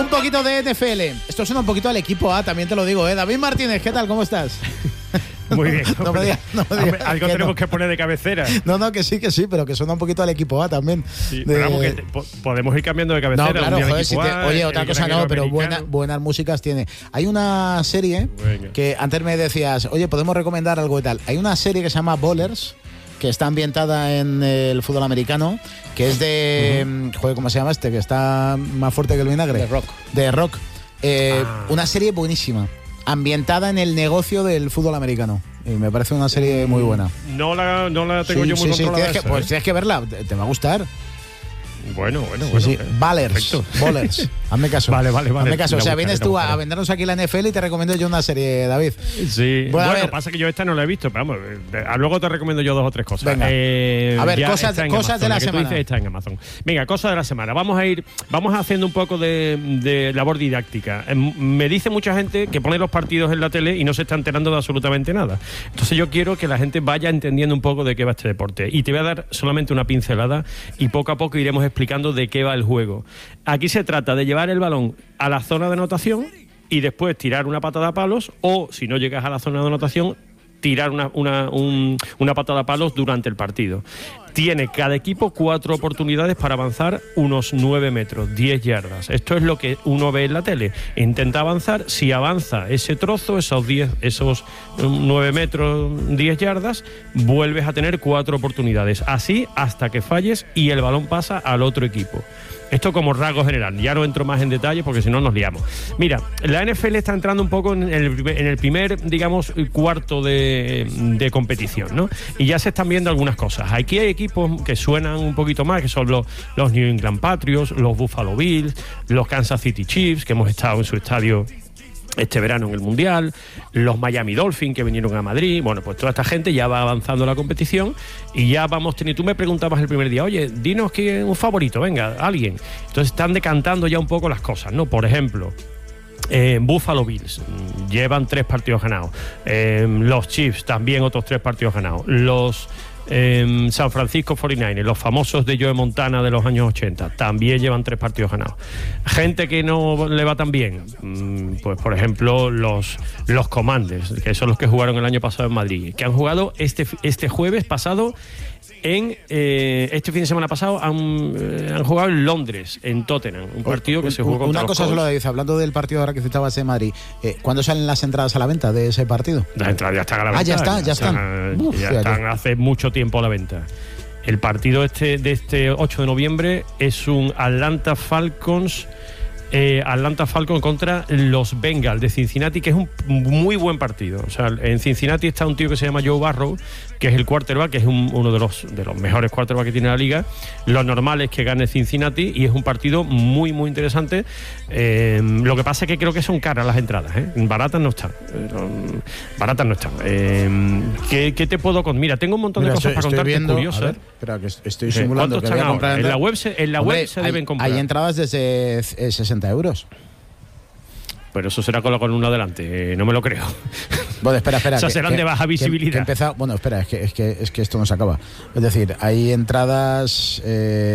Un poquito de NFL. Esto suena un poquito al equipo A, también te lo digo, ¿eh? David Martínez, ¿qué tal? ¿Cómo estás? Muy bien. No me digas, algo que tenemos no. que poner de cabecera. No, que sí, pero que suena un poquito al equipo A también. Sí, pero vamos, que podemos ir cambiando de cabecera. No, claro, un día joder, equipo A, oye, otra cosa no, pero buenas músicas tiene. Hay una serie que antes me decías, oye, podemos recomendar algo y tal. Hay una serie que se llama Ballers, que está ambientada en el fútbol americano, que es de... Joder, ¿cómo se llama este? Que está más fuerte que el vinagre. De Rock. Una serie buenísima, ambientada en el negocio del fútbol americano. Y me parece una serie muy buena. No la tengo yo muy controlada. Tienes que verla, te va a gustar. Bueno. Ballers. Hazme caso. Vale. Hazme caso. O sea, vienes tú a vendernos aquí la NFL y te recomiendo yo una serie, David. Sí. Bueno, pasa que yo esta no la he visto, pero vamos, luego te recomiendo yo 2 o 3 cosas. Venga. A ver, cosas de la semana. Tú dices, está en Amazon. Venga, cosas de la semana. Vamos haciendo un poco de labor didáctica. Me dice mucha gente que pone los partidos en la tele y no se está enterando de absolutamente nada. Entonces yo quiero que la gente vaya entendiendo un poco de qué va este deporte. Y te voy a dar solamente una pincelada y poco a poco iremos explicando de qué va el juego. Aquí se trata de llevar el balón a la zona de anotación y después tirar una patada a palos, o si no llegas a la zona de anotación, tirar una patada a palos durante el partido. Tiene cada equipo 4 oportunidades para avanzar unos 9 metros, 10 yardas. Esto es lo que uno ve en la tele. Intenta avanzar, si avanza ese trozo, esos 9 metros, 10 yardas, vuelves a tener 4 oportunidades. Así hasta que falles y el balón pasa al otro equipo. Esto como rasgo general, ya no entro más en detalle porque si no nos liamos. Mira, la NFL está entrando un poco en el primer, digamos, cuarto de competición, ¿no? Y ya se están viendo algunas cosas. Aquí hay equipos que suenan un poquito más, que son los New England Patriots, los Buffalo Bills, los Kansas City Chiefs, que hemos estado en su estadio este verano en el Mundial, los Miami Dolphins que vinieron a Madrid. Bueno, pues toda esta gente ya va avanzando la competición y ya vamos teniendo. Tú me preguntabas el primer día, oye, dinos que un favorito, venga, alguien. Entonces están decantando ya un poco las cosas, ¿no? Por ejemplo, Buffalo Bills llevan 3 partidos ganados, los Chiefs también otros 3 partidos ganados, los San Francisco 49ers, los famosos de Joe Montana de los años 80, también llevan 3 partidos ganados. Gente que no le va tan bien, pues por ejemplo los Commanders, que son los que jugaron el año pasado en Madrid, que han jugado este jueves pasado este fin de semana pasado han jugado en Londres, en Tottenham, un partido que se jugó contra una cosa solo, David, hablando del partido ahora que citabas de Madrid, ¿cuándo salen las entradas a la venta de ese partido? Las entradas ya están a la venta. Ya están. Ya están hace mucho tiempo a la venta. El partido de este 8 de noviembre es un Atlanta Falcons contra los Bengals de Cincinnati, que es un muy buen partido. O sea, en Cincinnati está un tío que se llama Joe Burrow, que es el quarterback, que es uno de los mejores quarterbacks que tiene la liga. Lo normal es que gane Cincinnati y es un partido muy, muy interesante. Lo que pasa es que creo que son caras las entradas, ¿eh? Baratas no están. ¿Qué te puedo contar? Mira, tengo un montón de cosas para contarte curiosas. Espera, que estoy simulando. ¿Cuánto están ahora? En la web se deben comprar. Hay entradas desde 60 euros. Pero eso será con la columna delante, no me lo creo. Bueno, espera. O sea, serán de baja visibilidad. Bueno, espera, es que esto no se acaba. Es decir, hay entradas...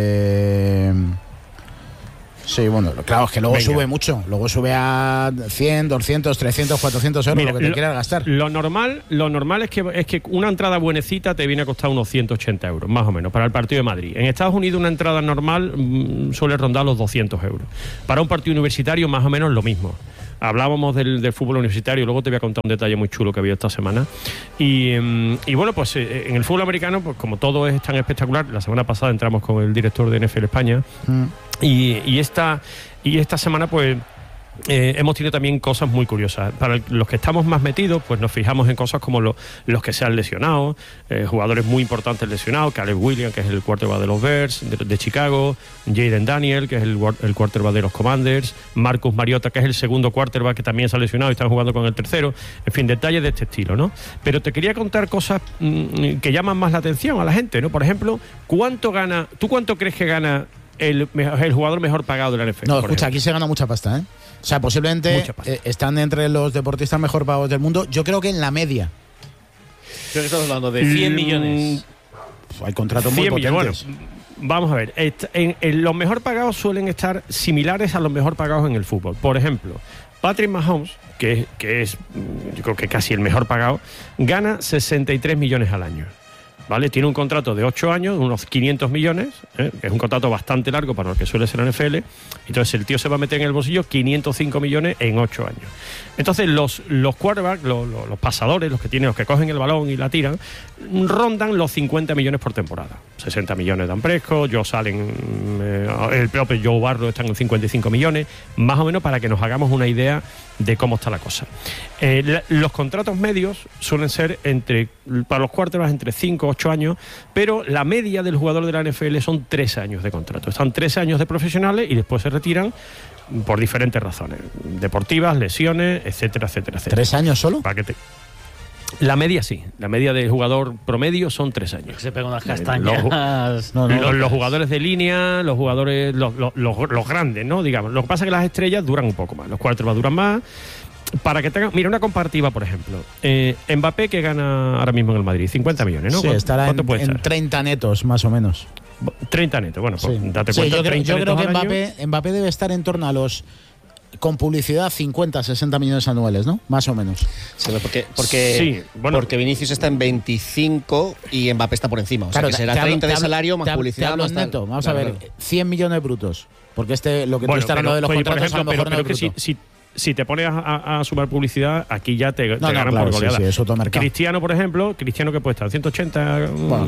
Sí, bueno, claro, es que luego sube mucho. Luego sube a 100, 200, 300, 400 euros. Mira, lo que te quieras gastar. Lo normal es que una entrada buenecita te viene a costar unos 180 euros, más o menos, para el partido de Madrid. En Estados Unidos una entrada normal suele rondar los 200 euros. Para un partido universitario, más o menos lo mismo. Hablábamos del fútbol universitario, luego te voy a contar un detalle muy chulo que había esta semana. Y bueno, pues en el fútbol americano, pues como todo es tan espectacular, la semana pasada entramos con el director de NFL España y esta semana pues hemos tenido también cosas muy curiosas. Para los que estamos más metidos, pues nos fijamos en cosas como los que se han lesionado, jugadores muy importantes lesionados, Caleb Williams, que es el quarterback de los Bears de Chicago, Jaden Daniel, que es el quarterback de los Commanders, Marcus Mariota, que es el segundo quarterback que también se ha lesionado y están jugando con el tercero. En fin, detalles de este estilo, ¿no? Pero te quería contar cosas que llaman más la atención a la gente, ¿no? Por ejemplo, ¿tú cuánto crees que gana el jugador mejor pagado de la NFL? No, escucha, aquí se gana mucha pasta, ¿eh? O sea, posiblemente están entre los deportistas mejor pagados del mundo. Yo creo que en la media. Creo que estamos hablando de 100 millones. Hay contratos muy potentes. Bueno, Vamos a ver, en los mejor pagados suelen estar similares a los mejor pagados en el fútbol. Por ejemplo, Patrick Mahomes, que es yo creo que casi el mejor pagado, gana 63 millones al año. ¿Vale? Tiene un contrato de 8 años, unos 500 millones, que es un contrato bastante largo para lo que suele ser la NFL. Entonces el tío se va a meter en el bolsillo 505 millones en 8 años. Entonces los quarterbacks, los pasadores, los que cogen el balón y la tiran, rondan los 50 millones por temporada. 60 millones Dan Prescott, Josh Allen, el propio Joe Burrow están en 55 millones, más o menos para que nos hagamos una idea de cómo está la cosa. Los contratos medios suelen ser para los quarterbacks entre 5 o 8 años, pero la media del jugador de la NFL son 3 años de contrato. Están 3 años de profesionales y después se retiran por diferentes razones, deportivas, lesiones, etcétera, etcétera, etcétera. ¿3 años solo? La media sí, la media del jugador promedio son 3 años. Se pega unas castañas. Los jugadores de línea, los jugadores, los grandes, ¿no? Digamos. Lo que pasa es que las estrellas duran un poco más, los quarterbacks duran más. Para que tengan, mira, una comparativa, por ejemplo, Mbappé, que gana ahora mismo en el Madrid, 50 millones, ¿no? Sí, estará en 30 netos, más o menos. 30 netos, bueno, pues sí. Date cuenta. Yo creo que Mbappé debe estar en torno a los, con publicidad, 50, 60 millones anuales, ¿no? Más o menos. Sí, porque Vinicius está en 25 y Mbappé está por encima. O sea, que será 30 de salario más publicidad. Más neto. Vamos a ver, 100 millones brutos. Porque lo que tú estás hablando de los contratos, ejemplo, a lo mejor no es bruto. Si te pones a sumar publicidad, aquí ya te ganan por goleada. Sí, es otro mercado. Cristiano, por ejemplo, que puede estar 180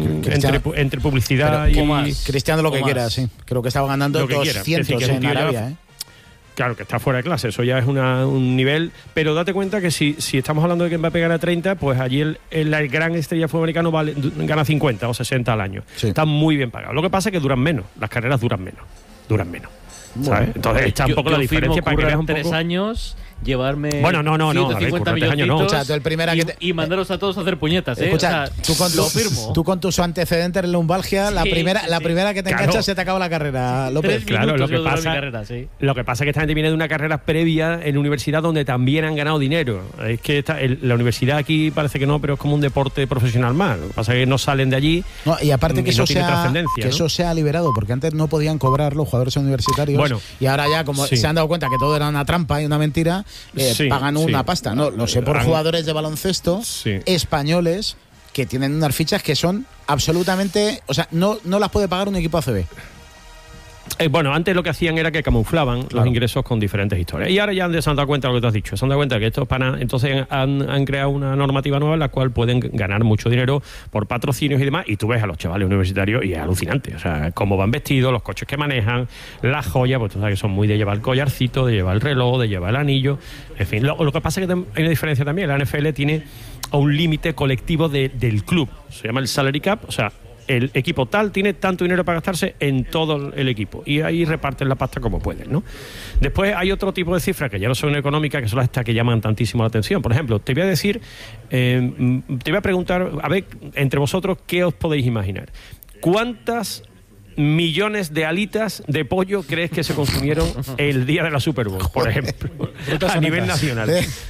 entre publicidad y más. Cristiano lo que quiera, sí. Creo que estaba ganando 200 en Arabia, Claro, que está fuera de clase, eso ya es un nivel, pero date cuenta que si estamos hablando de que Mbappé gana 30, pues allí el gran estrella fútbol americano gana 50 o 60 al año. Sí. Está muy bien pagado. Lo que pasa es que duran menos, las carreras duran menos. Bueno, entonces está un poco la diferencia para que veas un poco. 3 años, llevarme. Bueno, no, 150 millones no. O sea, tú el primera y mandaros a todos a hacer puñetas, Escucha, o sea, tú con tus antecedentes en lumbalgia, la primera que te enganchas se te acaba la carrera, López. Claro, lo que pasa es que esta gente viene de una carrera previa en universidad donde también han ganado dinero. Es que la universidad aquí parece que no, pero es como un deporte profesional más. Lo que pasa es que no salen de allí. No, y aparte que eso eso sea liberado, porque antes no podían cobrar los jugadores universitarios. Bueno, y ahora ya, como se han dado cuenta que todo era una trampa y una mentira, pagan una pasta. No, lo sé por jugadores de baloncesto españoles que tienen unas fichas que son absolutamente, o sea, no las puede pagar un equipo ACB. Bueno, antes lo que hacían era que camuflaban los ingresos con diferentes historias. Y ahora ya se han dado cuenta de lo que tú has dicho. Se han dado cuenta que estos panas, entonces han creado una normativa nueva en la cual pueden ganar mucho dinero por patrocinios y demás. Y tú ves a los chavales universitarios y es alucinante. O sea, cómo van vestidos, los coches que manejan, las joyas, pues tú sabes que son muy de llevar el collarcito, de llevar el reloj, de llevar el anillo. En fin, lo que pasa es que hay una diferencia también. La NFL tiene un límite colectivo del club. Se llama el salary cap, o sea, el equipo tal tiene tanto dinero para gastarse en todo el equipo y ahí reparten la pasta como pueden, ¿no? Después hay otro tipo de cifras que ya no son económicas, que son estas que llaman tantísimo la atención. Por ejemplo, te voy a decir, te voy a preguntar, a ver, entre vosotros, ¿qué os podéis imaginar? ¿Cuántas millones de alitas de pollo crees que se consumieron el día de la Super Bowl, por ejemplo, a nivel nacional?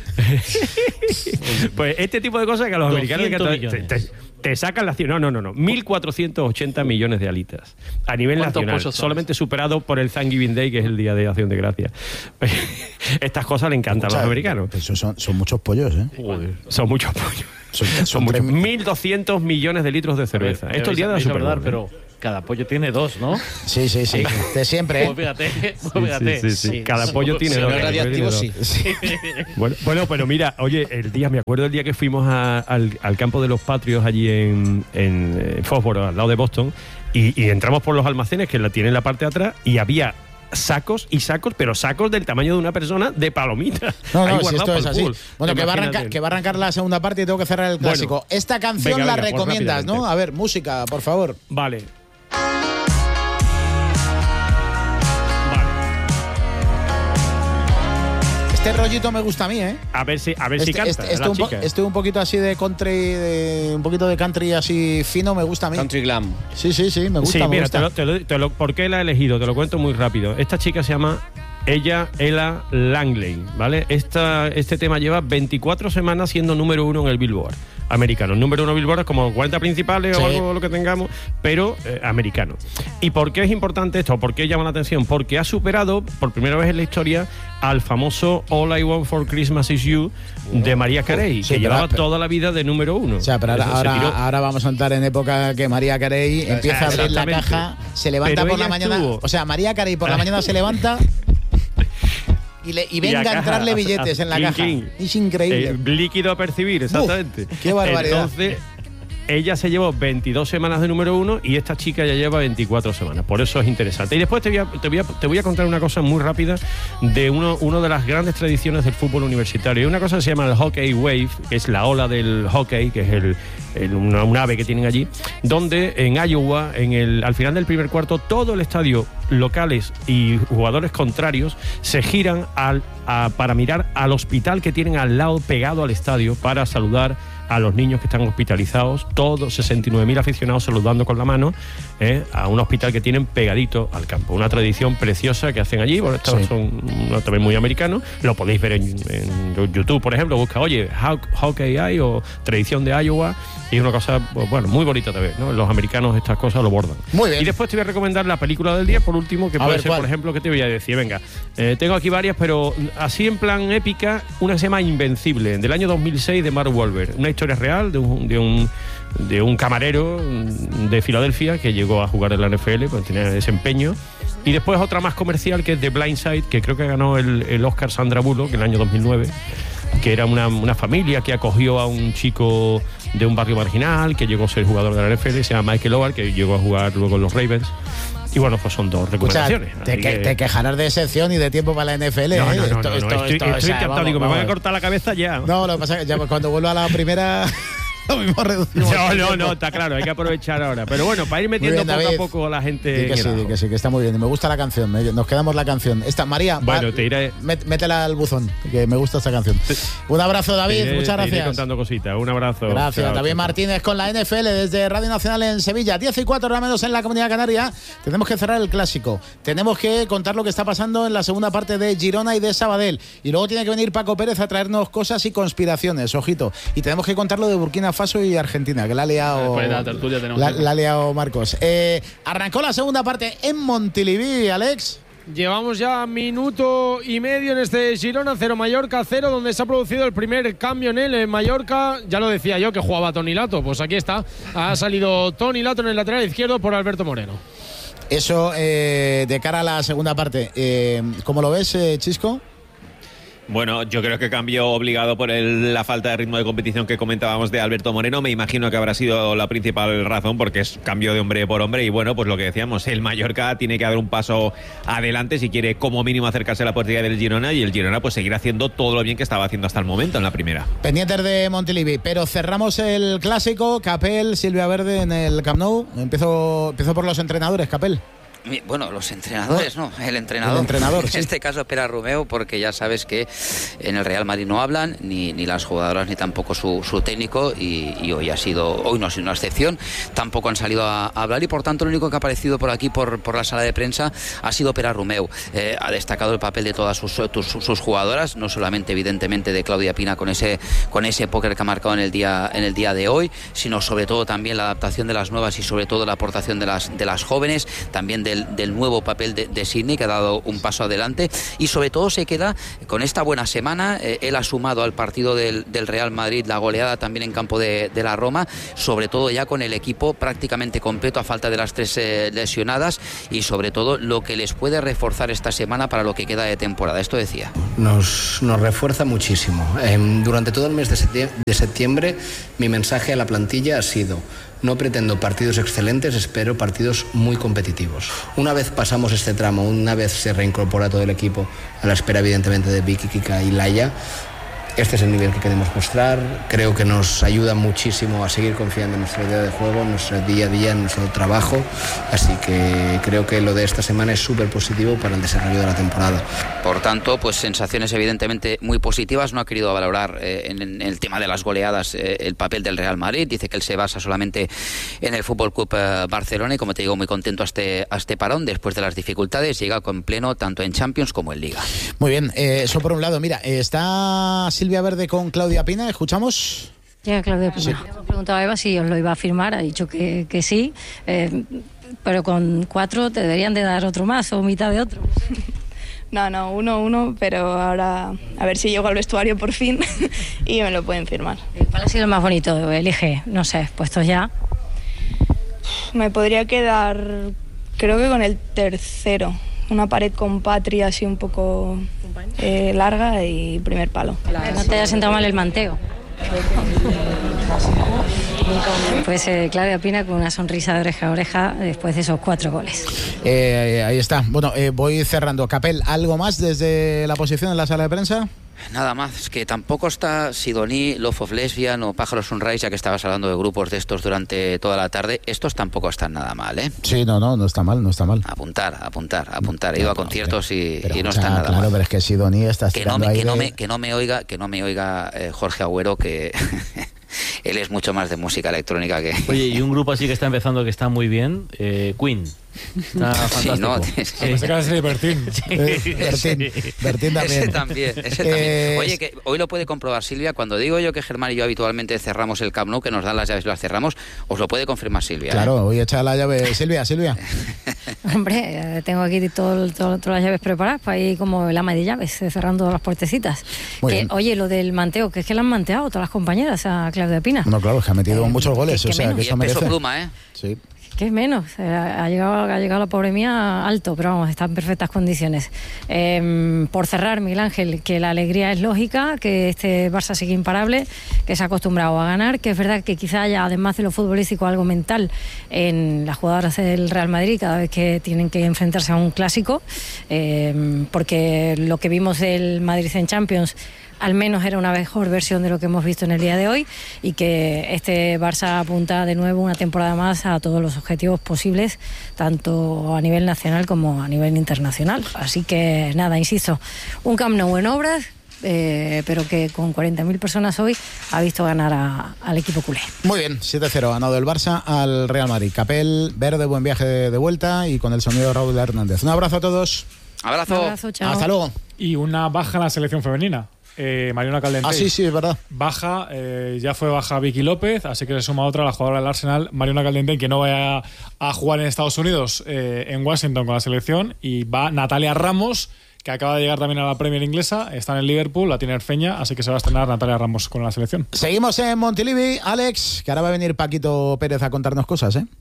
Pues este tipo de cosas que a los americanos te sacan la cifra. No. 1.480 millones de alitas a nivel nacional, solamente superado por el Thanksgiving Day, que es el día de Acción de Gracias. Estas cosas le encantan a los americanos. Eso son muchos pollos, ¿eh? Joder. Son muchos pollos. Son muchos. 1.200 millones de litros de cerveza. Esto es el día de la Super Bowl, pero cada pollo tiene 2, ¿no? Sí. De siempre, ¿eh? Fíjate. Sí. Cada pollo tiene 2. Radiactivo, sí. Bueno, pero mira, oye, me acuerdo el día que fuimos al campo de los Patriots allí en Foxborough, al lado de Boston, y entramos por los almacenes que tienen en la parte de atrás, y había sacos y sacos, pero sacos del tamaño de una persona de palomitas. No, si esto es así. Bueno, que va a arrancar la segunda parte y tengo que cerrar el clásico. Bueno, esta canción la recomiendas, ¿no? A ver, música, por favor. Vale. Este rollito me gusta a mí, ¿eh? A ver si canta. Este un poquito así de country, un poquito de country así fino, me gusta a mí. Country glam. Sí, me gusta. Sí, mira, ¿por qué la he elegido? Te lo cuento muy rápido. Esta chica se llama Ella Langley, ¿vale? Este tema lleva 24 semanas siendo número 1 en el Billboard. americano. El número 1 Billboard es como 40 principales o algo lo que tengamos, pero americano. ¿Y por qué es importante esto? ¿Por qué llama la atención? Porque ha superado por primera vez en la historia al famoso All I Want for Christmas Is You de Mariah Carey, que llevaba toda la vida de número 1. O sea, pero ahora vamos a entrar en época que Mariah Carey empieza a abrir la caja, se levanta por la mañana. O sea, Mariah Carey por la mañana se levanta y venga a entrarle billetes en la caja. Es increíble. Líquido a percibir, exactamente. Qué barbaridad. Entonces, ella se llevó 22 semanas de número 1 y esta chica ya lleva 24 semanas. Por eso es interesante. Y después te voy a contar una cosa muy rápida de uno de las grandes tradiciones del fútbol universitario. Hay una cosa que se llama el Hockey Wave, que es la ola del hockey, que es un ave que tienen allí, donde en Iowa, al final del primer cuarto, todo el estadio, locales y jugadores contrarios, se giran para mirar al hospital que tienen al lado pegado al estadio para saludar a los niños que están hospitalizados, todos 69.000 aficionados saludando con la mano a un hospital que tienen pegadito al campo. Una tradición preciosa que hacen allí. Bueno, estos son también muy americanos. Lo podéis ver en YouTube, por ejemplo. Busca, Hockey Eye o tradición de Iowa. Y es una cosa, bueno, muy bonita de ver, ¿no? Los americanos estas cosas lo bordan. Muy bien. Y después te voy a recomendar la película del día, por último, que puede ser, por ejemplo, ¿qué te voy a decir? Venga, tengo aquí varias, pero así en plan épica, una que se llama Invencible, del año 2006, de Mark Wahlberg. Una historia real de un camarero de Filadelfia que llegó a jugar en la NFL, pues tenía desempeño. Y después otra más comercial, que es The Blind Side, que creo que ganó el Oscar Sandra Bullock en el año 2009, que era una familia que acogió a un chico de un barrio marginal que llegó a ser jugador de la NFL, se llama Michael Oher, que llegó a jugar luego en los Ravens. Y bueno, pues son dos recomendaciones. O sea, te quejarás de sección y de tiempo para la NFL. No, estoy encantado, digo, me van a cortar la cabeza ya. No, lo que pasa es que ya cuando vuelva a la primera... Lo mismo reducimos. No, está claro, hay que aprovechar ahora. Pero bueno, para ir metiendo bien, poco a poco a la gente. Que sí, que está muy bien. Me gusta la canción, nos quedamos la canción. María, bueno, te iré. Métela al buzón, que me gusta esta canción. Un abrazo, David, muchas gracias. Te iré contando cositas, un abrazo. Gracias, David Martínez con la NFL desde Radio Nacional en Sevilla. 10:04 horas menos en la Comunidad Canaria. Tenemos que cerrar el clásico. Tenemos que contar lo que está pasando en la segunda parte de Girona y de Sabadell. Y luego tiene que venir Paco Pérez a traernos cosas y conspiraciones, ojito. Y tenemos que contar lo de Burkina Faso y Argentina, que la ha liado Marcos. Arrancó la segunda parte en Montilivi, Alex. Llevamos ya minuto y medio en este Girona 0 Mallorca 0, donde se ha producido el primer cambio en Mallorca. Ya lo decía yo que jugaba Toni Lato, pues aquí está. Ha salido Toni Lato en el lateral izquierdo por Alberto Moreno. Eso de cara a la segunda parte, ¿cómo lo ves, Chisco? Bueno, yo creo que cambio obligado por la falta de ritmo de competición que comentábamos de Alberto Moreno. Me imagino que habrá sido la principal razón, porque es cambio de hombre por hombre. Y bueno, pues lo que decíamos, el Mallorca tiene que dar un paso adelante si quiere como mínimo acercarse a la portería del Girona, y el Girona pues seguir haciendo todo lo bien que estaba haciendo hasta el momento en la primera. Pendientes de Montilivi, pero cerramos el clásico. Capel, Silvia Verde en el Camp Nou. Empiezo por los entrenadores, Capel. Bueno, los entrenadores, no, el entrenador en este caso Pere Romeu, porque ya sabes que en el Real Madrid no hablan ni las jugadoras ni tampoco su técnico, y hoy no ha sido una excepción, tampoco han salido a hablar, y por tanto lo único que ha aparecido por aquí por la sala de prensa ha sido Pere Romeu. Ha destacado el papel de todas sus jugadoras, no solamente evidentemente de Claudia Pina con ese póker que ha marcado en el día de hoy, sino sobre todo también la adaptación de las nuevas y sobre todo la aportación de las jóvenes, también del nuevo papel de Sidney, que ha dado un paso adelante, y sobre todo se queda con esta buena semana. Él ha sumado al partido del Real Madrid la goleada también en campo de la Roma, sobre todo ya con el equipo prácticamente completo a falta de las 3 lesionadas, y sobre todo lo que les puede reforzar esta semana para lo que queda de temporada. Esto decía. Nos refuerza muchísimo. Durante todo el mes de septiembre mi mensaje a la plantilla ha sido: no pretendo partidos excelentes, espero partidos muy competitivos. Una vez pasamos este tramo, una vez se reincorpora todo el equipo, a la espera evidentemente de Vicky, Kika y Laia, este es el nivel que queremos mostrar. Creo que nos ayuda muchísimo a seguir confiando en nuestra idea de juego, en nuestro día a día, en nuestro trabajo. Así que creo que lo de esta semana es súper positivo para el desarrollo de la temporada. Por tanto, pues sensaciones evidentemente muy positivas. No ha querido valorar en el tema de las goleadas el papel del Real Madrid. Dice que él se basa solamente en el Fútbol Club Barcelona, y como te digo, muy contento a este parón. Después de las dificultades, llega con pleno tanto en Champions como en Liga. Muy bien, eso por un lado. Mira, está Silvia Verde con Claudia Pina, escuchamos. Llega Claudia Pina. Sí. Hemos preguntado a Eva si os lo iba a firmar, ha dicho que sí, pero con 4 te deberían de dar otro más o mitad de otro. No, uno, pero ahora a ver si llego al vestuario por fin y me lo pueden firmar. ¿Cuál ha sido el más bonito? Elige, no sé, puestos ya. Me podría quedar, creo que con el tercero. Una pared con Patria así un poco larga y primer palo. No te haya sentado mal el manteo. Pues Claudia Pina con una sonrisa de oreja a oreja después de esos 4 goles. Ahí está. Bueno, voy cerrando. Capel, ¿algo más desde la posición en la sala de prensa? Nada más, es que tampoco está Sidoní, Love of Lesbian o Pájaro Sunrise, ya que estabas hablando de grupos de estos durante toda la tarde. Estos tampoco están nada mal, ¿eh? Sí, no está mal. Apuntar. He ido a conciertos y no están nada mal. Claro, pero es que Sidoní está que no me oiga Jorge Agüero, que él es mucho más de música electrónica que... Oye, y un grupo así que está empezando que está muy bien, Queen. Está fantástico. Sí, no, se acaba de ser Bertín. Bertín también. Ese también. Oye, que hoy lo puede comprobar Silvia. Cuando digo yo que Germán y yo habitualmente cerramos el Camp Nou, que nos dan las llaves y las cerramos, os lo puede confirmar Silvia. Claro, hoy echa la llave Silvia. Hombre, tengo aquí todas las llaves preparadas para ir como el ama de llaves, cerrando las puertecitas. Oye, lo del manteo, que es que la han manteado todas las compañeras a Claudia Pina. No, claro, es que ha metido muchos goles, o sea, que eso merece. Peso pluma, ¿eh? Sí. Que es menos, ha llegado la pobre mía alto, pero vamos, está en perfectas condiciones. Por cerrar, Miguel Ángel, que la alegría es lógica, que este Barça sigue imparable, que se ha acostumbrado a ganar, que es verdad que quizá haya, además de lo futbolístico, algo mental en las jugadoras del Real Madrid cada vez que tienen que enfrentarse a un clásico, porque lo que vimos del Madrid en Champions al menos era una mejor versión de lo que hemos visto en el día de hoy, y que este Barça apunta de nuevo una temporada más a todos los objetivos posibles, tanto a nivel nacional como a nivel internacional. Así que nada, insisto, un Camp Nou en obras, pero que con 40.000 personas hoy ha visto ganar al equipo culé. Muy bien, 7-0 ganado el Barça al Real Madrid. Capel, Verde, buen viaje de vuelta, y con el sonido de Raúl Hernández. Un abrazo a todos. Abrazo, chao. Hasta luego. Y una baja en la selección femenina. Mariona Caldentey. Sí, es verdad. Baja, ya fue baja Vicky López, así que le suma otra, la jugadora del Arsenal, Mariona Caldentey, que no vaya a jugar en Estados Unidos, en Washington con la selección, y va Natalia Ramos, que acaba de llegar también a la Premier inglesa, está en el Liverpool, la tiene Erfeña, así que se va a estrenar Natalia Ramos con la selección. Seguimos en Montilivi, Alex, que ahora va a venir Paquito Pérez a contarnos cosas, ¿eh?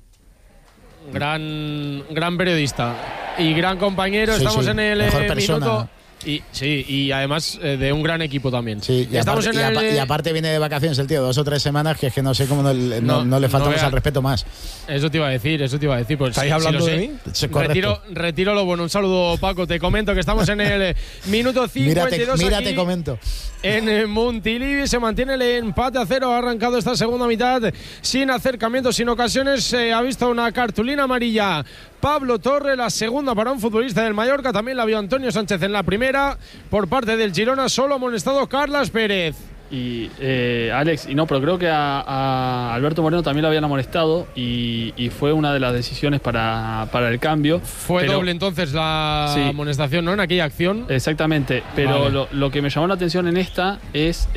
Gran periodista y gran compañero, estamos en el minuto... Y además de un gran equipo también. Sí, y aparte viene de vacaciones el tío, 2 o 3 semanas, que es que no sé cómo no le faltamos al respeto más. Eso te iba a decir. Pues, ¿estáis hablando de mí? Retiro lo bueno. Un saludo, Paco. Te comento que estamos en el minuto 52. Te comento. En Montilivi se mantiene el empate a 0. Ha arrancado esta segunda mitad sin acercamientos, sin ocasiones. Ha visto una cartulina amarilla Pablo Torre, la segunda para un futbolista del Mallorca. También la vio Antonio Sánchez en la primera. Por parte del Girona solo ha amonestado Carlas Pérez. Y Alex, pero creo que a Alberto Moreno también lo habían amonestado, y fue una de las decisiones para el cambio. Fue doble entonces la amonestación, ¿no? En aquella acción. Exactamente, pero vale. Lo que me llamó la atención en esta es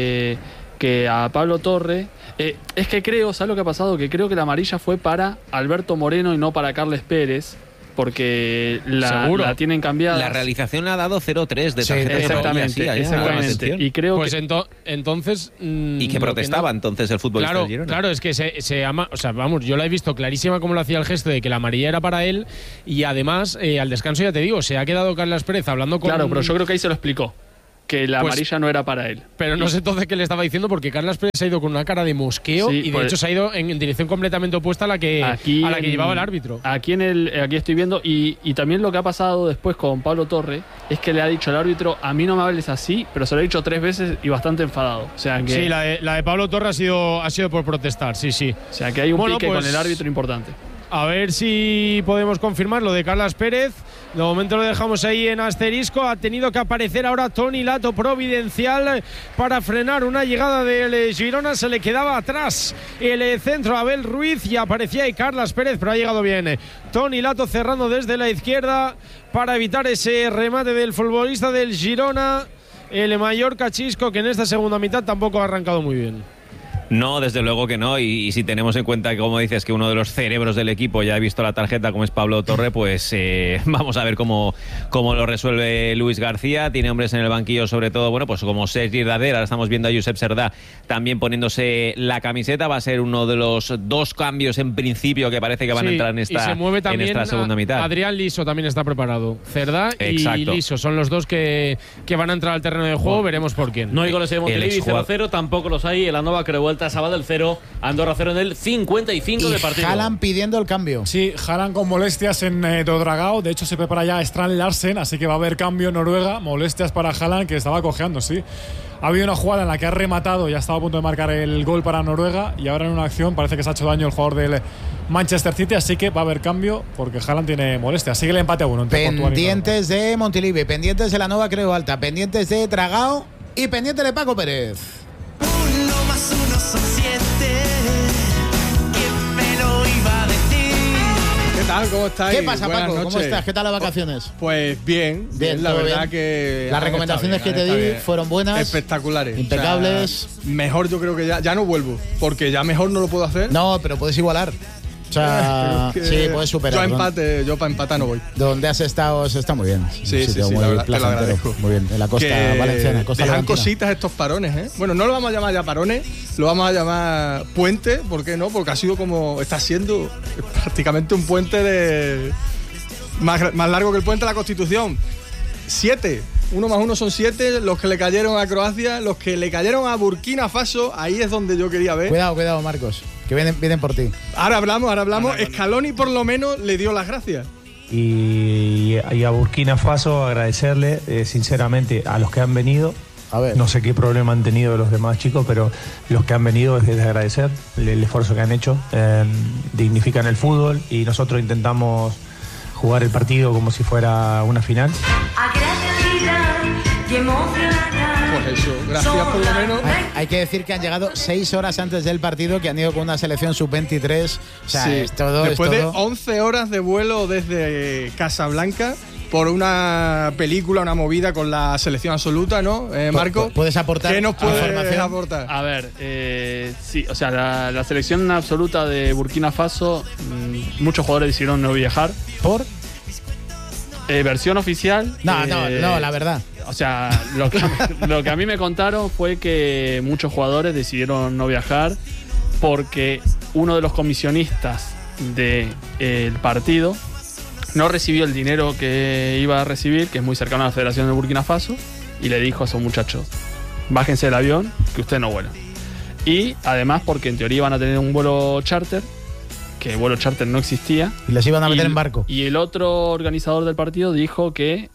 que a Pablo Torre, es que creo, ¿sabes lo que ha pasado? Que creo que la amarilla fue para Alberto Moreno y no para Carles Pérez, porque la tienen cambiada. La realización le ha dado 0-3 de tarjeta. Exactamente. Y creo pues que entonces y que protestaba entonces el futbolista del Girona. Claro, es que se ama, o sea, vamos, yo la he visto clarísima cómo lo hacía el gesto de que la amarilla era para él, y además al descanso, ya te digo, se ha quedado Carlas Pérez hablando con... Claro, pero yo creo que ahí se lo explicó, que la amarilla no era para él. Pero no sé entonces qué le estaba diciendo, porque Carlas Pérez se ha ido con una cara de mosqueo, y de hecho se ha ido en dirección completamente opuesta a la que llevaba el árbitro. Aquí estoy viendo, y también lo que ha pasado después con Pablo Torre es que le ha dicho al árbitro: a mí no me hables así, pero se lo ha dicho 3 veces y bastante enfadado. O sea que sí, la de Pablo Torre ha sido por protestar, sí. O sea que hay un pique con el árbitro importante. A ver si podemos confirmar lo de Carlas Pérez. De momento lo dejamos ahí en asterisco. Ha tenido que aparecer ahora Toni Lato, providencial, para frenar una llegada del Girona. Se le quedaba atrás el centro a Abel Ruiz, y aparecía ahí Carlas Pérez, pero ha llegado bien Toni Lato cerrando desde la izquierda para evitar ese remate del futbolista del Girona, el Mallorca Chisco, que en esta segunda mitad tampoco ha arrancado muy bien. No, desde luego que no, y si tenemos en cuenta que, como dices, que uno de los cerebros del equipo ya ha visto la tarjeta, como es Pablo Torre, pues vamos a ver cómo lo resuelve Luis García. Tiene hombres en el banquillo, sobre todo, bueno, pues como Sergi Darder. Ahora estamos viendo a Josep Serdá también poniéndose la camiseta. Va a ser uno de los 2 cambios en principio que parece que van a entrar en esta, y se mueve también en esta segunda mitad. Adrián Liso también está preparado. Cerdá y Liso son los 2 que van a entrar al terreno de juego. Veremos por quién. No hay goles de Montilivi, 0-0, tampoco los hay. El Anova Creu Sabadell 0, Andorra 0 en el 55 de partido. Haaland pidiendo el cambio. Sí, Haaland con molestias en Dodragao. De hecho, se prepara ya Strand Larsen, así que va a haber cambio en Noruega. Molestias para Haaland, que estaba cojeando, sí. Ha habido una jugada en la que ha rematado y ha estado a punto de marcar el gol para Noruega, y ahora en una acción parece que se ha hecho daño el jugador del Manchester City, así que va a haber cambio porque Haaland tiene molestias. Sigue el empate a 1. Pendientes de Montilivi, pendientes de la Nova Creu Alta, pendientes de Dragao y pendientes de Paco Pérez. 1 más 1 son 7. ¿Quién me lo iba a decir? ¿Qué tal? ¿Cómo estáis? ¿Qué pasa, Buenas Paco? noches. ¿Cómo estás? ¿Qué tal las vacaciones? Pues bien, la verdad bien. Que las recomendaciones que te di fueron buenas, espectaculares, impecables. O sea, mejor yo creo que ya no vuelvo, porque ya mejor no lo puedo hacer. No, pero puedes igualar. O sea, sí, puedes superar. Yo para empatar no voy. Donde has estado se está muy bien. Sí, la verdad, te lo agradezco. Muy bien, en la costa valenciana. Costa dejan levantina. Cositas estos parones, ¿eh? Bueno, no lo vamos a llamar ya parones, lo vamos a llamar puente, ¿por qué no? Porque está siendo prácticamente un puente de más largo que el puente de la Constitución. 7. 1 más 1 son 7, los que le cayeron a Croacia, los que le cayeron a Burkina Faso, ahí es donde yo quería ver. Cuidado, Marcos, que vienen por ti. Ahora hablamos. Scaloni por lo menos le dio las gracias. Y a Burkina Faso agradecerle sinceramente a los que han venido. A ver. No sé qué problema han tenido los demás chicos, pero los que han venido es de agradecer el esfuerzo que han hecho. Dignifican el fútbol y nosotros intentamos jugar el partido como si fuera una final. Pues eso, gracias por lo menos. Hay que decir que han llegado 6 horas antes del partido, que han ido con una selección sub-23. O sea, sí. Después de 11 horas de vuelo desde Casablanca por una película, una movida con la selección absoluta, ¿no, Marco? ¿Puedes aportar? ¿Qué nos puedes aportar? A ver, sí, o sea, la selección absoluta de Burkina Faso, muchos jugadores decidieron no viajar. ¿Por? Versión oficial. No, la verdad. O sea, lo que a mí me contaron fue que muchos jugadores decidieron no viajar porque uno de los comisionistas del partido no recibió el dinero que iba a recibir, que es muy cercano a la Federación de Burkina Faso, y le dijo a esos muchachos: bájense del avión, que ustedes no vuelan. Y además porque en teoría iban a tener un vuelo charter, que el vuelo charter no existía. Y les iban a meter en barco. Y el otro organizador del partido dijo que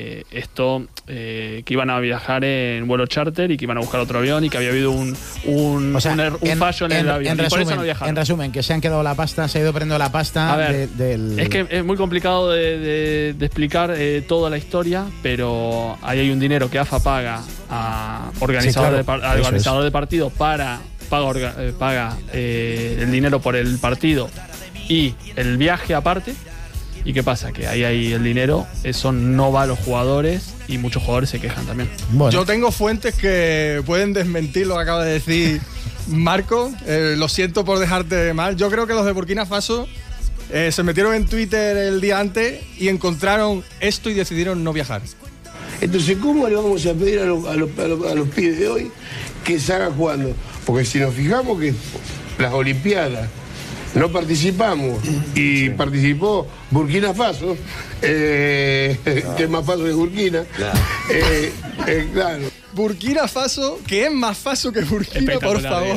que iban a viajar en vuelo charter y que iban a buscar otro avión y que había habido un fallo en el avión. En y por eso no viajaron. En resumen, que se han quedado la pasta, se ha ido perdiendo la pasta. A ver, es que es muy complicado de explicar toda la historia, pero ahí hay un dinero que AFA paga a organizador, al organizador del partido paga el dinero por el partido y el viaje aparte. ¿Y qué pasa? Que ahí hay el dinero, eso no va a los jugadores y muchos jugadores se quejan también. Bueno. Yo tengo fuentes que pueden desmentir lo que acaba de decir Marco. Lo siento por dejarte mal. Yo creo que los de Burkina Faso se metieron en Twitter el día antes y encontraron esto y decidieron no viajar. Entonces, ¿cómo le vamos a pedir a los pibes de hoy que salgan jugando? Porque si nos fijamos que las Olimpiadas no participamos y participó Burkina Faso, que es más Faso que Burkina. Claro. Burkina Faso, que es más Faso que Burkina, por favor.